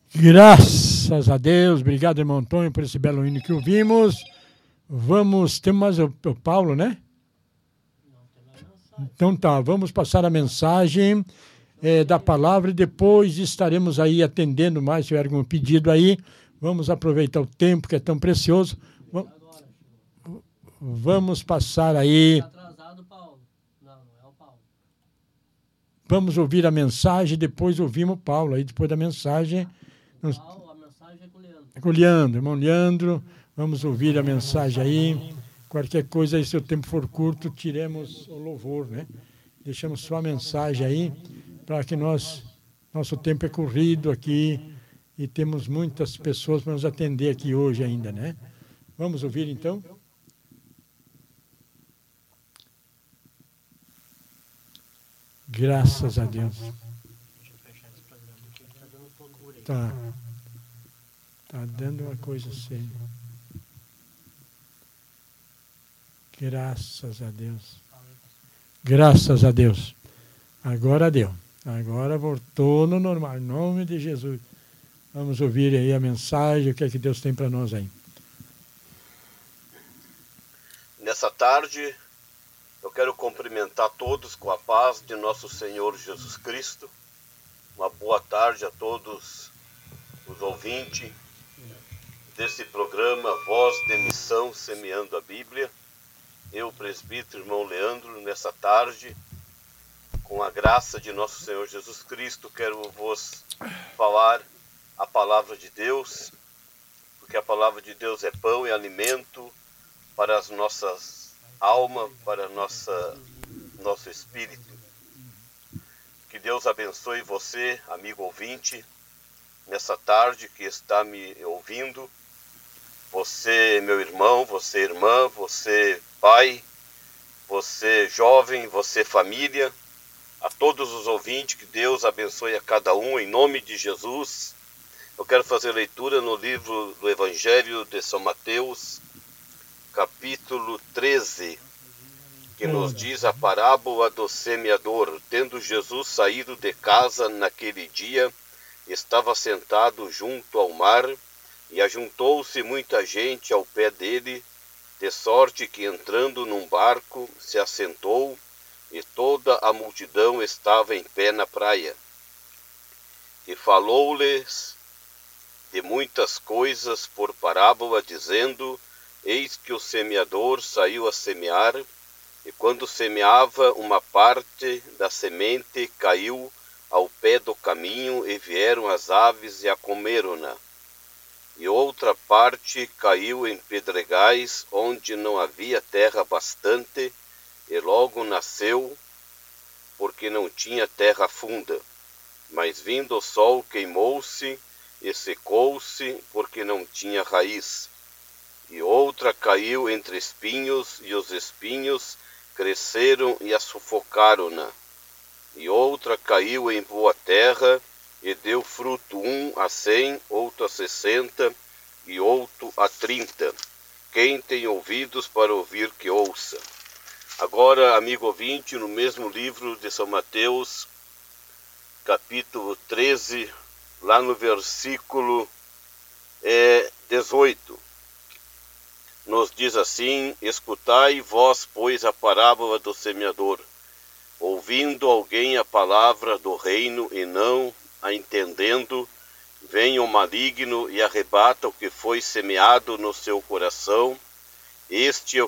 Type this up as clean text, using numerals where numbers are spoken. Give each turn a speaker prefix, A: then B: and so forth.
A: Graças a Deus, obrigado, irmão Antônio, por esse belo hino que ouvimos. Temos mais o Paulo, né? Então tá, vamos passar a mensagem da palavra e depois estaremos aí atendendo mais, se tiver algum pedido aí. Vamos aproveitar o tempo que é tão precioso. Vamos passar aí. Vamos ouvir a mensagem, depois ouvimos o Paulo. Aí depois da mensagem...
B: A mensagem é com o Leandro.
A: É com o Leandro, irmão Leandro. Vamos ouvir a mensagem aí. Qualquer coisa aí, se o tempo for curto, tiremos o louvor, né? Deixamos só a mensagem aí, para que nosso tempo é corrido aqui e temos muitas pessoas para nos atender aqui hoje ainda, né? Vamos ouvir então? Graças a Deus. Tá dando uma coisa assim. Graças a Deus. Graças a Deus. Agora deu. Agora voltou no normal. Em nome de Jesus. Vamos ouvir aí a mensagem, o que é que Deus tem para nós aí.
C: Nessa tarde, eu quero cumprimentar todos com a paz de nosso Senhor Jesus Cristo. Uma boa tarde a todos os ouvintes desse programa Voz de Missão Semeando a Bíblia. Eu, presbítero irmão Leandro, nessa tarde, com a graça de nosso Senhor Jesus Cristo, quero vos falar a palavra de Deus, porque a palavra de Deus é pão e alimento para as nossas almas, para nosso espírito. Que Deus abençoe você, amigo ouvinte, nessa tarde que está me ouvindo. Você, meu irmão, você, irmã, você, pai, você, jovem, você, família, a todos os ouvintes, que Deus abençoe a cada um, em nome de Jesus. Eu quero fazer leitura no livro do Evangelho de São Mateus, capítulo 13, que nos diz a parábola do semeador. Tendo Jesus saído de casa naquele dia, estava sentado junto ao mar, e ajuntou-se muita gente ao pé dele, de sorte que, entrando num barco, se assentou, e toda a multidão estava em pé na praia. E falou-lhes de muitas coisas por parábola, dizendo: Eis que o semeador saiu a semear, e quando semeava, uma parte da semente caiu ao pé do caminho, e vieram as aves e a comeram-na. E outra parte caiu em pedregais, onde não havia terra bastante, e logo nasceu, porque não tinha terra funda. Mas vindo o sol, queimou-se e secou-se, porque não tinha raiz. E outra caiu entre espinhos, e os espinhos cresceram e a sufocaram-na. E outra caiu em boa terra, e deu fruto, um a 100, outro a 60, e outro a 30. Quem tem ouvidos para ouvir, que ouça. Agora, amigo ouvinte, no mesmo livro de São Mateus, capítulo 13, lá no versículo 18, nos diz assim: Escutai vós, pois, a parábola do semeador. Ouvindo alguém a palavra do reino e não a entendendo, vem o maligno e arrebata o que foi semeado no seu coração. Este é o